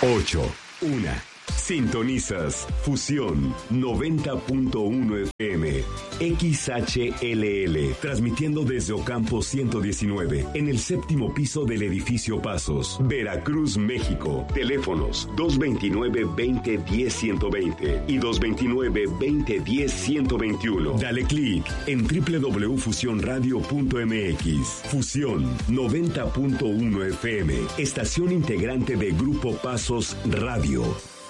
8, 1. Sintonizas Fusión 90.1 FM, XHLL, transmitiendo desde Ocampo 119, en el séptimo piso del edificio Pasos, Veracruz, México. Teléfonos 229-2010-120 y 229-2010-121. Dale clic en www.fusionradio.mx. Fusión 90.1 FM, estación integrante de Grupo Pasos Radio.